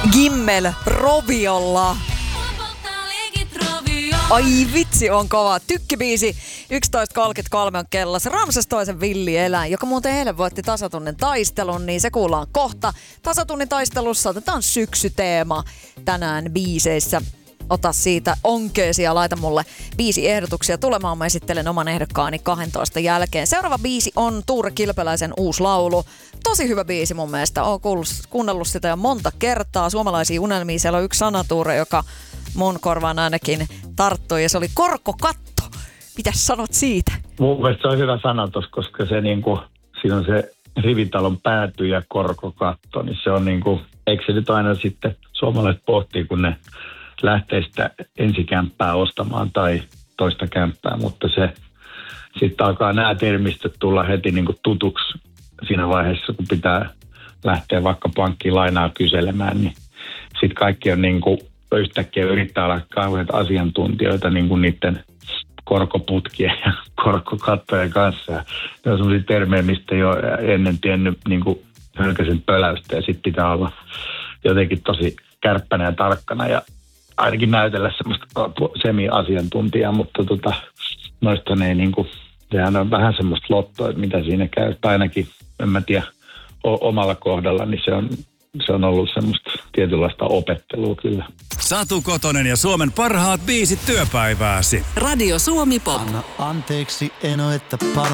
Gimmel Roviolla. Ai vitsi on kova. Tykkibiisi 11.33 on kellossa. Ramses toisen villieläin, joka muuten eilen voitti tasatunnin taistelun, niin se kuullaan kohta. Tasatunnin taistelussa otetaan syksyteema tänään biiseissä. Ota siitä onkeesi ja laita mulle 5 ehdotuksia tulemaan. Mä esittelen oman ehdokkaani 12 jälkeen. Seuraava biisi on Tuure Kilpeläisen uusi laulu. Tosi hyvä biisi mun mielestä. Oon kuunnellut sitä jo monta kertaa. Suomalaisia unelmia. Siellä on yksi sanatuure, joka mun korvaan ainakin tarttui, ja se oli Korkokatto. Mitäs sanot siitä? Mun mielestä se on hyvä sanatus, koska se siinä on se rivitalon pääty ja korkokatto, niin se on eikö se nyt aina sitten suomalaiset pohtii, kun ne lähtee sitä ensikämppää ostamaan tai toista kämppää, mutta se sitten alkaa nämä termistöt tulla heti tutuksi siinä vaiheessa, kun pitää lähteä vaikka pankkiin lainaa kyselemään, niin sitten kaikki on yhtäkkiä yrittää olla kauheita asiantuntijoita niiden korkoputkien ja korkokattojen kanssa. Ja ne on sellaisia termejä, mistä ei ole ennen tiennyt hölkäsen pöläystä, ja sitten pitää olla jotenkin tosi kärppänä ja tarkkana ja ainakin näytellä semmoista semi-asiantuntijaa, mutta noista ne ei sehän on vähän semmoista lottoa, että mitä siinä käy. Tai ainakin, en mä tiedä, omalla kohdalla, niin se on ollut semmoista tietynlaista opettelua kyllä. Satu Kotonen ja Suomen parhaat biisit työpäivääsi. Radio Suomi Pop. Anna anteeksi, Eno, että